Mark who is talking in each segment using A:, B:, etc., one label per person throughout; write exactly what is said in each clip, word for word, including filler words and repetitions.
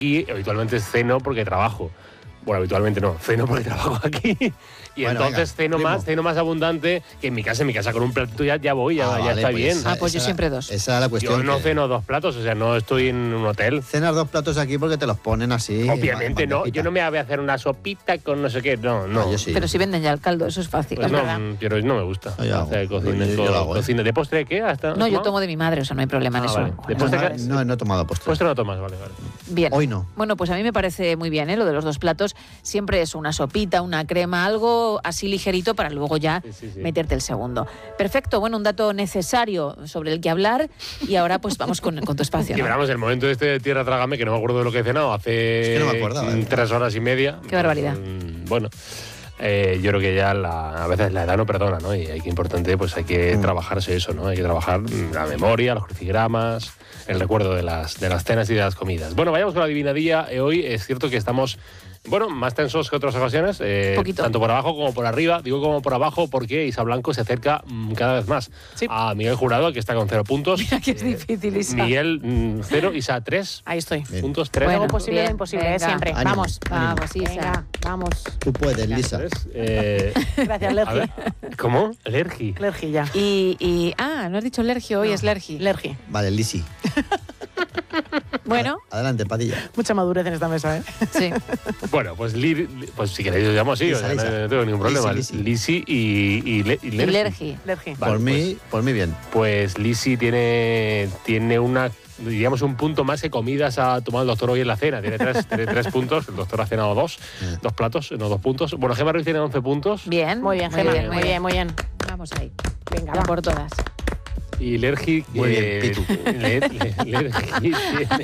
A: Y habitualmente ceno porque trabajo. Bueno, habitualmente no, ceno porque trabajo aquí. Y bueno, entonces venga, ceno primo. más, ceno más abundante que en mi casa. En mi casa con un platito ya, ya voy, ya, ah, ya vale, está pues bien.
B: Esa, ah, pues yo siempre dos.
C: Esa es la cuestión.
A: Yo no
C: que...
A: ceno dos platos, o sea, no estoy en un hotel.
C: Cenas dos platos aquí porque te los ponen así.
A: Obviamente no, yo no me voy a hacer una sopita con no sé qué, no, no.
C: Ah, yo sí.
B: Pero si venden ya el caldo, eso es fácil.
A: Pues
B: es
A: no,
B: verdad.
A: pero no me gusta.
C: Yo hago.
A: Hacer cocina,
C: yo, yo, yo hago,
A: cocina. ¿De postre qué? Hasta,
B: no, yo tomo de mi madre, o sea, no hay problema en
A: ah,
B: eso.
A: Vale. ¿De postre
C: no,
A: qué?
C: no, no he tomado postre.
A: Postre no tomas, vale, vale.
B: Bien.
C: Hoy no.
B: Bueno, pues a mí me parece muy bien, ¿eh? Lo de los dos platos. Siempre es una sopita, una crema, algo así ligerito para luego ya sí, sí, sí. meterte el segundo. Perfecto, bueno, un dato necesario sobre el que hablar y ahora pues vamos con, con tu espacio.
A: Y veramos el momento de este de Tierra Trágame, que no me acuerdo de lo que he cenado hace
C: es que no me acuerdo, ¿eh?
A: tres horas y media.
B: Qué barbaridad.
A: Mm, bueno, eh, yo creo que ya la, a veces la edad no perdona, ¿no? Y hay que importante, pues hay que mm. trabajarse eso, ¿no? Hay que trabajar la memoria, los crucigramas, el recuerdo de las, de las cenas y de las comidas. Bueno, vayamos con la adivinadilla. Hoy es cierto que estamos... Bueno, más tensos que otras ocasiones, eh, tanto por abajo como por arriba. Digo como por abajo porque Isa Blanco se acerca mmm, cada vez más sí. a Miguel Jurado, que está con cero puntos.
B: Mira que es eh, difícil, Isa.
A: Miguel, mmm, cero, Isa, tres.
B: Ahí estoy.
A: Bien. Puntos, tres.
B: Bueno,
D: Algo posible o imposible,
B: venga.
D: ¿eh? Siempre.
C: Ánimo.
D: Vamos,
C: Ánimo.
B: Vamos, Isa.
D: Venga, vamos.
C: Tú puedes, Lisa.
A: Eh,
D: Gracias, Lergi.
A: ¿Cómo? Lergi.
D: Lergi, ya.
B: Y, y, ah, no has dicho Lergi, hoy
D: no.
B: es Lergi.
D: Lergi.
C: Vale, Lisi.
B: Bueno.
C: Adelante, Padilla.
D: Mucha madurez en esta mesa, ¿eh?
B: Sí.
A: Bueno, pues, li, pues si queréis os llamo así, Lisa, o sea, Lisa. No, no tengo ningún problema.
C: Lisi, Lisi.
A: Lisi y, y, Le, y Lergi.
B: Lergi.
D: Lergi.
C: Vale, por, pues, mí, por mí bien.
A: Pues Lisi tiene, tiene una... diríamos un punto más que comidas ha tomado el doctor hoy en la cena. Tiene tres, tiene tres puntos, el doctor ha cenado dos, yeah. dos platos, no dos puntos. Bueno, Gemma Ruiz tiene once puntos.
B: Bien,
D: muy bien, Gemma, muy bien, muy bien, muy bien.
B: Vamos ahí.
D: Venga,
B: va por todas.
A: Y Lergi...
C: Muy
A: eh,
C: bien, Pitu.
A: Le, le, Lergi tiene...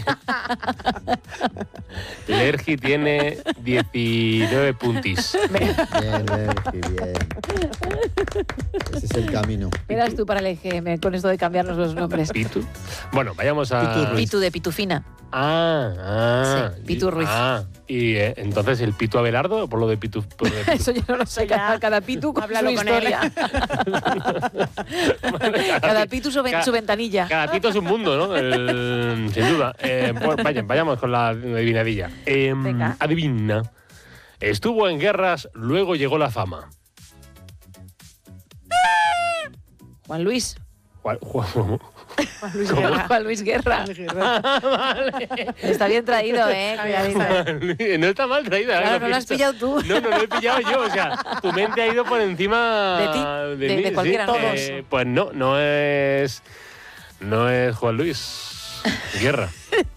A: Lergi tiene diecinueve puntis.
C: Bien, Lergi, bien. Ese es el camino.
B: Verás tú para el E G M con esto de cambiarnos los nombres.
A: Pitu. Bueno, vayamos a...
C: Pitu,
B: Pitu de Pitufina.
A: Ah, ah.
B: Sí, Pitu Ruiz.
A: Ah, y eh, entonces el Pitu Abelardo, por lo de Pitu. Por lo de Pitu.
B: Eso yo no lo sé. Cada, cada Pitu con
D: Háblalo
B: su
D: con
B: historia.
A: Bueno, cada,
B: cada Pitu su,
A: cada,
B: su ventanilla.
A: Cada Pitu es un mundo, ¿no? El, sin duda. Eh, pues, vayan, vayamos con la adivinadilla. Eh, adivina. Estuvo en guerras, luego llegó la fama.
B: Juan Luis.
A: Juan, Juan,
B: Juan Luis Guerra. Juan Luis Guerra.
A: Ah, vale.
B: Está bien traído, ¿eh?
A: No está mal traído.
B: Claro, no lo has pillado tú.
A: No, no lo he pillado yo. O sea, tu mente ha ido por encima
B: de ti,
A: de,
B: de,
A: mí,
B: de cualquiera.
A: ¿sí?
B: Todos.
A: Eh, pues no, no es, no es Juan Luis Guerra.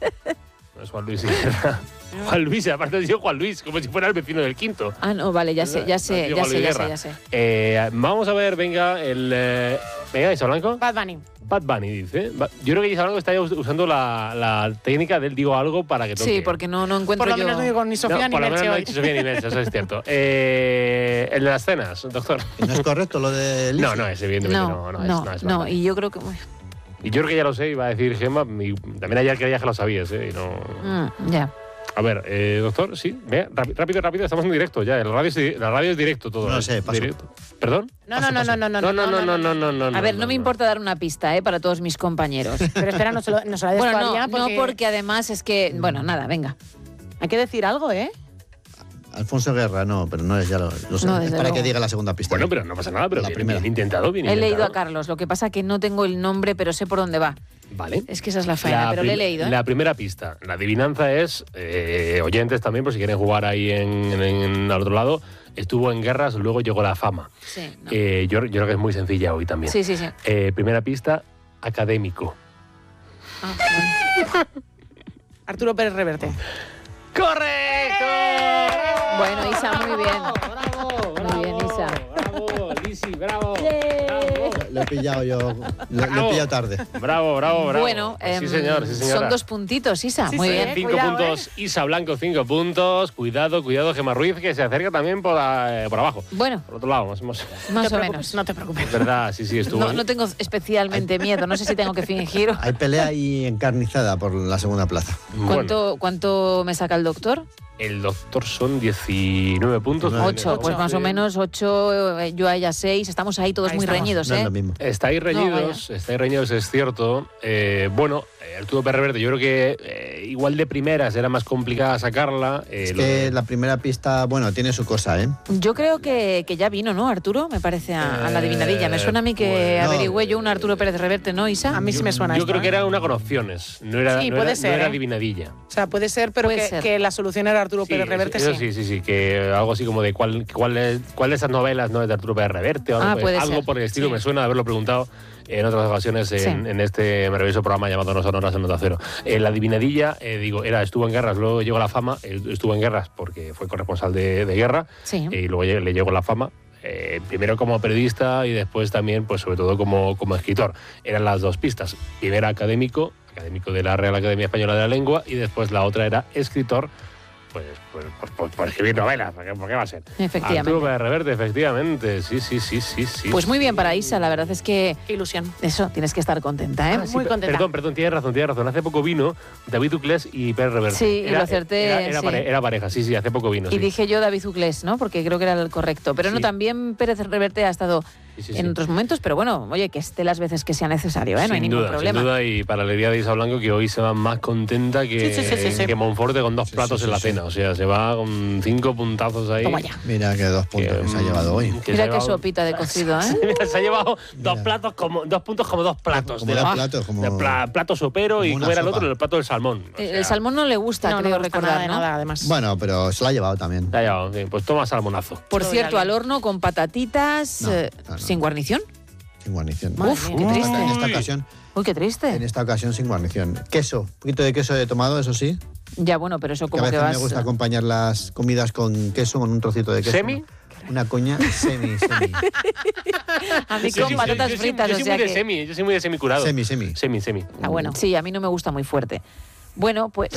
A: No es Juan Luis Guerra. Juan Luis, aparte ha sido Juan Luis, como si fuera el vecino del quinto.
B: Ah, no, vale, ya sé, ya sé, ya sé, ya sé, ya sé.
A: Eh, vamos a ver, venga, el... Eh, venga, Isa Blanco.
D: Bad Bunny.
A: Bad Bunny, dice. Yo creo que Isa Blanco está usando la, la técnica del digo algo para que toque.
B: Sí, porque no, no encuentro
D: yo... Por lo menos
B: yo...
D: no digo ni Sofía
A: no,
D: ni
A: por
D: Merche
A: no
D: hoy.
A: Ni Sofía ni Merche, eso es cierto. Eh, el de las cenas, doctor.
C: ¿No es correcto lo de Lisi?
A: No, no es, evidentemente
B: no.
A: No, no,
B: no,
A: es, no, es
B: no y yo creo que...
A: Y yo creo que ya lo sé, iba a decir Gemma, y también ayer creía que lo sabías, ¿eh? Y no...
B: Mm, ya.
A: A ver, eh, doctor, sí, venga, rápido, rápido, estamos en directo ya. La radio es, la radio es directo todo.
C: No lo sé, paso.
A: Directo. ¿Perdón?
D: No, no, no, no, no, no,
A: no, no, no, no, no, no, no.
B: A ver, no me importa dar una pista, ¿eh? Para todos mis compañeros.
D: Pero espera, no se, lo, no se la des
B: bueno,
D: todavía
B: no,
D: porque...
B: no, porque además es que... Bueno, nada, venga.
D: Hay que decir algo, ¿eh?
C: Alfonso Guerra, no, pero no es ya lo, lo sé.
B: No,
C: es para
B: luego.
C: que diga la segunda pista.
A: Bueno, pero no pasa nada, pero
C: la
A: bien,
C: primera.
A: bien intentado, bien
B: He
A: intentado.
B: leído a Carlos, lo que pasa que no tengo el nombre, pero sé por dónde va.
A: Vale.
B: Es que esa es la faena,
A: la
B: pero le he leído. ¿eh?
A: La primera pista. La adivinanza es, eh, oyentes también, por si quieren jugar ahí en, en, en al otro lado, estuvo en guerras, luego llegó la fama.
B: Sí, no.
A: eh, yo, yo creo que es muy sencilla hoy también.
B: Sí, sí, sí.
A: Eh, primera pista, académico.
B: Ah, bueno.
D: Arturo Pérez Reverte.
A: ¡Correcto!
B: Bueno, Isa, muy bien.
A: Bravo, bravo,
B: muy bien, Isa.
A: Bravo, Lisi, bravo.
B: Yeah.
A: bravo.
C: Lo he pillado yo, lo, lo he pillado tarde.
A: Bravo, bravo, bravo.
B: Bueno,
A: sí, señor, sí, señora.
B: Son dos puntitos, Isa.
D: Sí,
B: muy
D: sí,
B: bien.
D: eh.
A: Cinco
D: Cuidado,
A: puntos,
D: eh.
A: Isa Blanco, cinco puntos. Cuidado, cuidado, Gemma Ruiz, que se acerca también por, eh, por abajo.
B: Bueno,
A: Por otro lado, más, más.
B: más
D: No
B: o
D: te
B: menos.
D: No te preocupes.
A: Es verdad, sí, sí, estuvo.
B: No, no tengo especialmente miedo. No sé si tengo que fingir.
C: Hay pelea ahí encarnizada por la segunda plaza.
A: Bueno,
B: ¿Cuánto, ¿Cuánto me saca el doctor?
A: el doctor son diecinueve puntos.
C: Nueve.
B: Ocho, pues más o menos ocho, eh, yo a ella seis. Estamos ahí todos
D: Ahí
B: muy
D: estamos.
B: reñidos,
C: No
B: ¿eh?
C: es lo mismo.
A: Estáis reñidos, estáis reñidos, es cierto. Eh, bueno, eh, Arturo Pérez Reverte, yo creo que eh, igual de primeras era más complicada sacarla. Eh,
C: Es
A: lo
C: que
A: de-
C: la primera pista, bueno, tiene su cosa, ¿eh?
B: Yo creo que, que ya vino, ¿no, Arturo? Me parece a, a la adivinadilla. Me suena a mí que
A: pues,
C: no.
B: averigüé yo un Arturo Pérez Reverte, ¿no, Isa?
D: A mí sí me suena
A: Yo
D: esto,
A: creo que
D: ¿eh?
A: era una con opciones, no era,
D: Sí,
A: no
D: puede
A: era,
D: ser,
A: no era
D: ¿eh?
A: adivinadilla.
D: O sea, puede ser, pero
B: Puede
D: que,
B: ser.
D: que la solución era Arturo
A: Sí,
D: Pérez Reverte,
A: eso,
D: sí.
A: eso sí, sí, sí, que algo así como de cuál, cuál, es, cuál de esas novelas no es de Arturo Pérez Reverte, o algo,
B: Ah,
A: por-
B: puede
A: algo
B: ser.
A: por el estilo,
B: Sí.
A: me suena de haberlo preguntado en otras ocasiones en,
B: Sí.
A: en este maravilloso programa llamado No Sonoras en Nota Cero. Eh, la adivinadilla, eh, digo, era estuvo en guerras, luego llegó a la fama, eh, estuvo en guerras porque fue corresponsal de, de guerra,
B: Sí.
A: y luego lle- le llegó la fama. Eh, primero como periodista y después también, pues sobre todo como, como escritor. Eran las dos pistas. Primera académico, académico de la Real Academia Española de la Lengua, y después la otra era escritor, pues, pues, pues, pues por escribir novelas. ¿Por qué, por qué va a ser?
B: Efectivamente.
A: Arturo Pérez Reverte, efectivamente. Sí, sí, sí, sí, sí.
B: Pues muy bien para Isa, la verdad es que
D: Qué ilusión.
B: eso, tienes que estar contenta, ¿eh?
A: Ah, sí,
D: muy
A: per-
D: contenta.
A: Perdón, perdón, tienes razón, tienes razón. Hace poco vino David Duclés y Pérez Reverte.
B: Sí, y lo acerté,
A: Era, era
B: sí.
A: pare- era pareja, sí, sí, hace poco vino.
B: Y
A: sí.
B: dije yo David Uclés, ¿no? Porque creo que era el correcto. Pero no,
A: Sí.
B: también Pérez Reverte ha estado
A: Sí, sí,
B: en
A: sí.
B: otros momentos, pero bueno, oye, que esté las veces que sea necesario, ¿eh? No hay
A: Sin
B: ningún
A: duda,
B: problema.
A: Sin duda, y para la alegría de Isa Blanco, que hoy se va más contenta que,
D: Sí, sí, sí, sí, sí.
A: que Monforte con dos
C: Sí,
A: platos
C: sí,
A: en
C: sí,
A: la
C: sí.
A: cena. O sea, se va con cinco puntazos ahí.
D: Toma ya.
C: Mira que dos puntos que, se ha
A: mm,
C: llevado hoy.
A: que se
B: Mira
A: ha
B: qué
A: llevado-
B: sopita de cocido, ¿eh?
A: Mira, se ha llevado dos
C: Mira.
A: platos como dos puntos como dos platos.
C: Como
A: de
C: dos
A: la-
C: platos, como-
A: de pla- plato sopero y
C: como una
A: cómo era el
C: sopa.
A: otro, el plato del salmón. O
B: El
A: sea,
B: salmón no le gusta,
D: No, no
B: creo
D: me gusta
B: recordar,
D: nada de
B: ¿no?
D: nada, además.
C: Bueno, pero se la ha llevado también.
A: se ha llevado, sí, pues toma salmonazo.
B: Por
D: Todo
B: cierto,
D: ya
B: al
D: bien.
B: horno con patatitas,
C: No,
B: eh,
C: no, no.
B: sin guarnición.
C: Sin guarnición.
D: Madre
B: Uf,
D: mía.
B: qué
C: En
B: triste.
C: esta, en esta
A: Uy.
C: ocasión,
B: Uy, qué triste.
C: en esta ocasión sin guarnición. Queso, un poquito de queso he tomado, eso sí.
B: Ya, bueno, pero eso
C: Que a
B: como que
C: veces
B: vas...
C: me gusta acompañar las comidas con queso, con un trocito de queso.
A: ¿Semi?
C: Una coña semi, semi.
B: A mí
A: Yo
B: con
A: soy-
B: patatas
A: yo soy-
B: fritas,
A: yo
B: o
A: soy
B: sea
A: muy de
B: que...
A: semi, yo soy muy de semi curado.
C: Semi, semi.
A: Semi, semi.
B: Ah, bueno, sí, a mí no me gusta muy fuerte. Bueno, pues...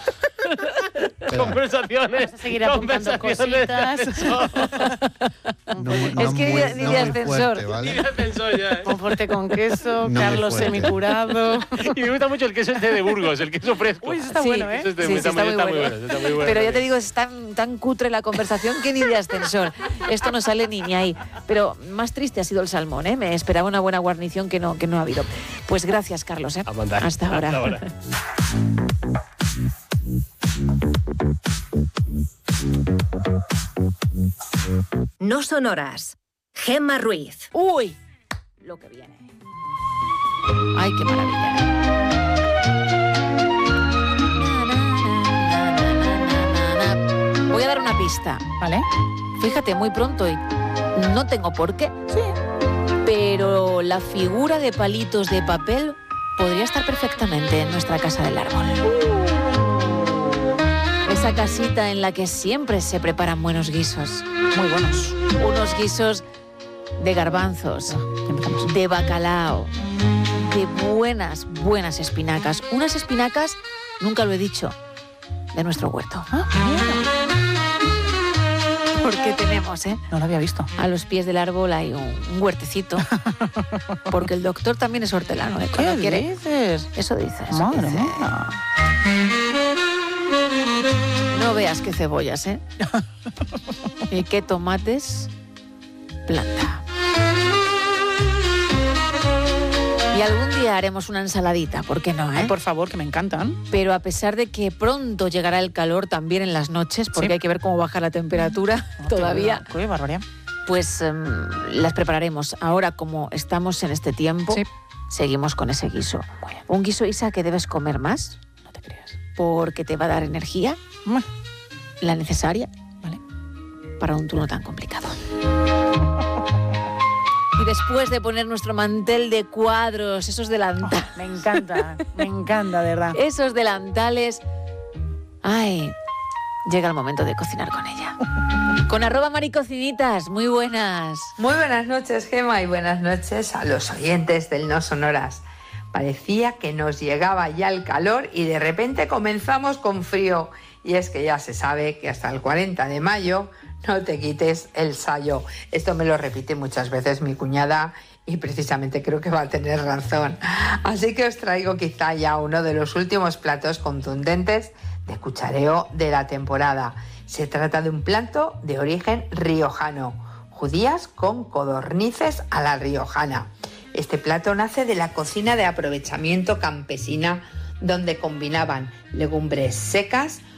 C: Pero
A: Conversaciones.
D: Vamos a seguir apuntando
A: conversaciones.
D: cositas.
C: no muy- no
B: Es que ni
C: muy-
B: de- ni
C: no
B: de
C: muy
B: ascensor.
C: fuerte,
A: Ni
C: ¿vale?
A: de ascensor ya, ¿eh?
D: Conforte con queso,
C: No muy
D: Carlos
C: fuerte.
D: semicurado.
A: Y me gusta mucho el queso este de Burgos, el queso fresco.
D: Uy, eso está
B: Sí,
D: bueno, ¿eh?
A: Eso está,
B: Sí, sí,
A: está
B: está
A: muy,
B: muy
A: está muy
B: bueno.
A: bueno, está muy bueno.
B: Pero ya te digo, es tan, tan cutre la conversación que ni de ascensor. Esto no sale ni, ni ahí. Pero más triste ha sido el salmón, ¿eh? Me esperaba una buena guarnición que no, que no ha habido. Pues gracias, Carlos, ¿eh?
A: A mandar.
B: Hasta ahora.
A: Hasta ahora.
E: No sonoras. Gemma Ruiz.
B: ¡Uy! Lo que viene. ¡Ay, qué maravilla! Voy a dar una pista.
D: ¿Vale?
B: Fíjate, muy pronto y no tengo por qué.
D: Sí.
B: Pero la figura de palitos de papel podría estar perfectamente en nuestra casa del árbol. Esa casita en la que siempre se preparan buenos guisos. Muy buenos. Unos guisos de garbanzos, de bacalao, de buenas, buenas espinacas. Unas espinacas, nunca lo he dicho, de nuestro huerto.
D: Ah, mira.
B: Porque tenemos, ¿eh?
D: No lo había visto.
B: A los pies del árbol hay un, un huertecito. Porque el doctor también es hortelano, ¿eh? Cuando
D: ¿Qué
B: quiere.
D: dices?
B: Eso dice. Eso
D: Madre
B: dice.
D: mía.
B: No veas qué cebollas, ¿eh? Y qué tomates planta. Y algún día haremos una ensaladita, ¿por qué no,
D: Ay,
B: eh?
D: por favor, que me encantan.
B: Pero a pesar de que pronto llegará el calor también en las noches, porque
D: Sí.
B: hay que ver cómo baja la temperatura
D: No te
B: todavía,
D: digo. Qué barbaridad.
B: pues em, las prepararemos. Ahora, como estamos en este tiempo,
D: Sí.
B: seguimos con ese guiso. Un guiso, Isa, que debes comer más,
D: No te creas.
B: porque te va a dar energía,
D: Bueno,
B: la necesaria,
D: Vale.
B: para un turno tan complicado. Y después de poner nuestro mantel de cuadros, esos delantales,
D: Me encanta, me encanta, de verdad.
B: esos delantales, ay, llega el momento de cocinar con ella. Con arroba maricocinitas, muy buenas.
F: Muy buenas noches, Gemma, y buenas noches a los oyentes del No Sonoras. Parecía que nos llegaba ya el calor y de repente comenzamos con frío. Y es que ya se sabe que hasta el cuarenta de mayo no te quites el sayo. Esto me lo repite muchas veces mi cuñada y precisamente creo que va a tener razón. Así que os traigo quizá ya uno de los últimos platos contundentes de cuchareo de la temporada. Se trata de un plato de origen riojano, judías con codornices a la riojana. Este plato nace de la cocina de aprovechamiento campesina donde combinaban legumbres secas